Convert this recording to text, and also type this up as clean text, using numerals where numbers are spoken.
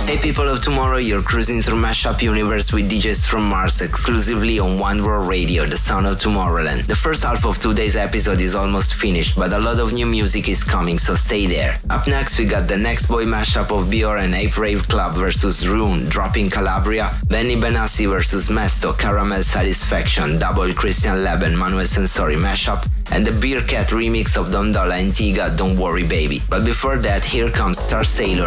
Hey people of tomorrow, you're cruising through Mashup Universe with DJs from Mars exclusively on One World Radio, the sound of Tomorrowland. The first half of today's episode is almost finished, but a lot of new music is coming, so stay there. Up next we got the Next Boy mashup of Bior and Ape Rave Club versus Rune, Dropping Calabria, Benny Benassi versus Mesto, Caramel Satisfaction, Double Christian Leb and Manuel Sensori mashup, and the Beer Cat remix of Don Dolla and Tiga, Don't Worry Baby. But before that, here comes Star Sailor